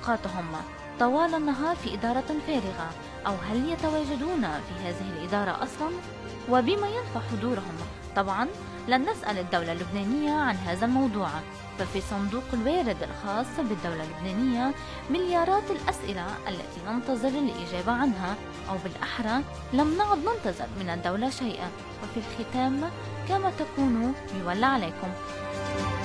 أوقاتهم طوال النهار في إدارة فارغة، أو هل يتواجدون في هذه الإدارة أصلا؟ وبما ينفع حضورهم؟ طبعا لن نسأل الدولة اللبنانية عن هذا الموضوع، ففي صندوق الوارد الخاص بالدولة اللبنانية مليارات الأسئلة التي ننتظر الإجابة عنها، أو بالأحرى لم نعد ننتظر من الدولة شيئا. وفي الختام، كما تكونوا يولى عليكم.